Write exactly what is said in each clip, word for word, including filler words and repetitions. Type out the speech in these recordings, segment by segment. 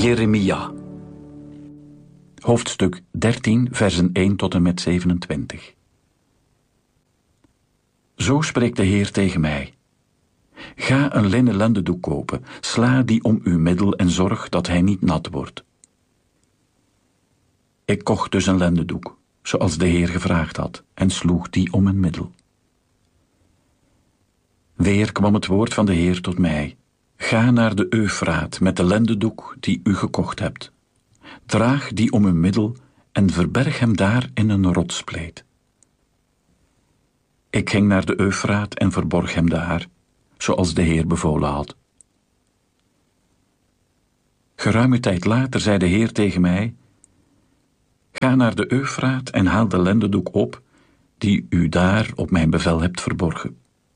Jeremia. Hoofdstuk dertien, versen één tot en met zevenentwintig. Zo spreekt de Heer tegen mij. Ga een linnen lendendoek kopen, sla die om uw middel en zorg dat hij niet nat wordt. Ik kocht dus een lendendoek, zoals de Heer gevraagd had, en sloeg die om mijn middel. Weer kwam het woord van de Heer tot mij. Ga naar de Eufraat met de lendendoek die u gekocht hebt. Draag die om uw middel en verberg hem daar in een rotsspleet. Ik ging naar de Eufraat en verborg hem daar, zoals de Heer bevolen had. Geruime tijd later zei de Heer tegen mij: Ga naar de Eufraat en haal de lendendoek op, die u daar op mijn bevel hebt verborgen.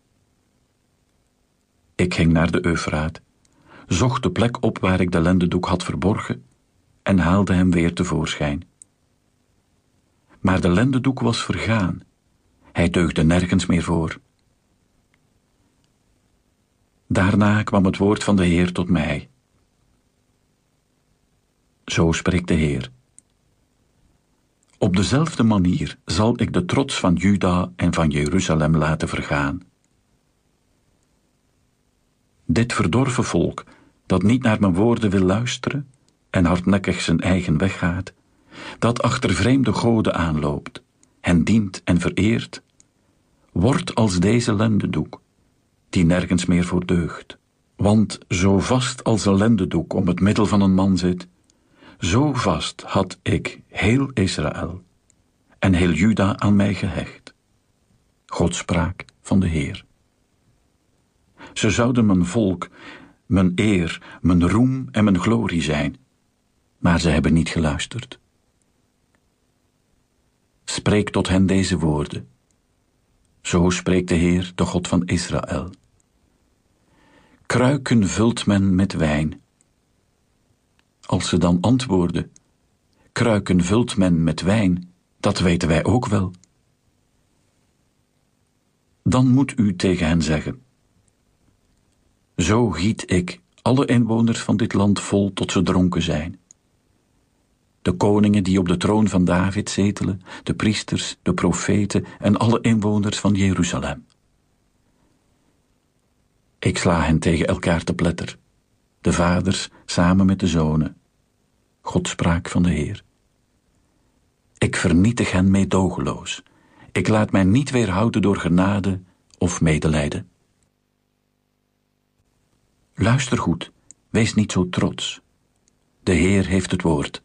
Ik ging naar de Eufraat, zocht de plek op waar ik de lendendoek had verborgen en haalde hem weer tevoorschijn. Maar de lendendoek was vergaan, hij deugde nergens meer voor. Daarna kwam het woord van de Heer tot mij. Zo spreekt de Heer. Op dezelfde manier zal ik de trots van Juda en van Jeruzalem laten vergaan. Dit verdorven volk, dat niet naar mijn woorden wil luisteren en hardnekkig zijn eigen weg gaat, dat achter vreemde goden aanloopt, hen dient en vereert, wordt als deze lendendoek, die nergens meer voor deugt. Want zo vast als een lendendoek om het middel van een man zit, zo vast had ik heel Israël en heel Juda aan mij gehecht. Godspraak van de Heer. Ze zouden mijn volk, mijn eer, mijn roem en mijn glorie zijn, maar ze hebben niet geluisterd. Spreek tot hen deze woorden. Zo spreekt de Heer, de God van Israël. Kruiken vult men met wijn. Als ze dan antwoorden, kruiken vult men met wijn, dat weten wij ook wel. Dan moet u tegen hen zeggen: Zo giet ik alle inwoners van dit land vol tot ze dronken zijn. De koningen die op de troon van David zetelen, de priesters, de profeten en alle inwoners van Jeruzalem. Ik sla hen tegen elkaar te pletter, de vaders samen met de zonen. Godspraak van de Heer. Ik vernietig hen meedogenloos. Ik laat mij niet weerhouden door genade of medelijden. Luister goed, wees niet zo trots. De Heer heeft het woord.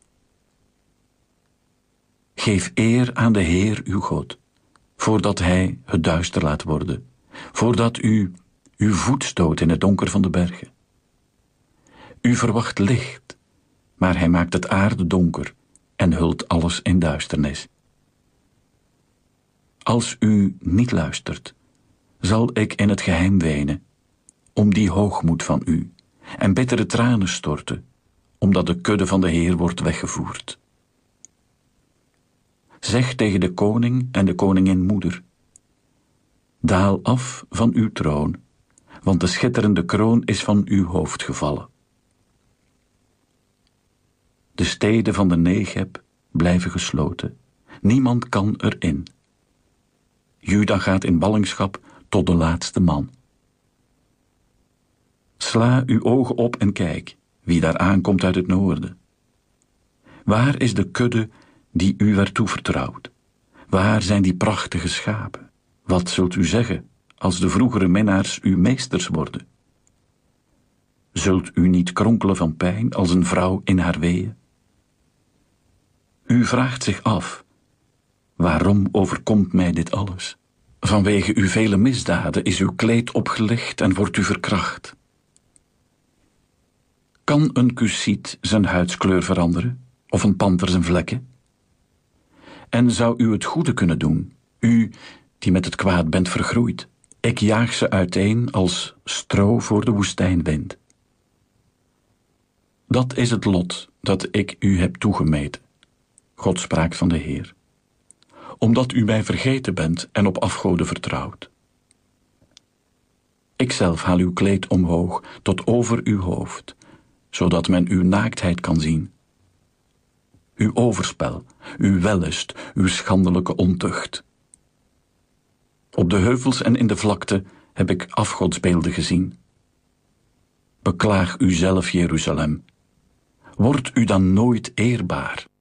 Geef eer aan de Heer uw God, voordat Hij het duister laat worden, voordat u uw voet stoot in het donker van de bergen. U verwacht licht, maar Hij maakt het aarde donker en hult alles in duisternis. Als u niet luistert, zal ik in het geheim wenen, om die hoogmoed van u, en bittere tranen storten, omdat de kudde van de Heer wordt weggevoerd. Zeg tegen de koning en de koningin moeder: Daal af van uw troon, want de schitterende kroon is van uw hoofd gevallen. De steden van de Negeb blijven gesloten, niemand kan erin. Juda gaat in ballingschap tot de laatste man. Sla uw ogen op en kijk, wie daar aankomt uit het noorden. Waar is de kudde die u werd toevertrouwd? Waar zijn die prachtige schapen? Wat zult u zeggen als de vroegere minnaars uw meesters worden? Zult u niet kronkelen van pijn als een vrouw in haar weeën? U vraagt zich af: waarom overkomt mij dit alles? Vanwege uw vele misdaden is uw kleed opgelicht en wordt u verkracht. Kan een kusiet zijn huidskleur veranderen, of een panter zijn vlekken? En zou u het goede kunnen doen, u die met het kwaad bent vergroeid? Ik jaag ze uiteen als stro voor de woestijnwind. Dat is het lot dat ik u heb toegemeten, Godspraak van de Heer, omdat u mij vergeten bent en op afgoden vertrouwt. Ikzelf haal uw kleed omhoog tot over uw hoofd, zodat men uw naaktheid kan zien. Uw overspel, uw wellust, uw schandelijke ontucht. Op de heuvels en in de vlakte heb ik afgodsbeelden gezien. Beklaag uzelf, Jeruzalem. Wordt u dan nooit eerbaar?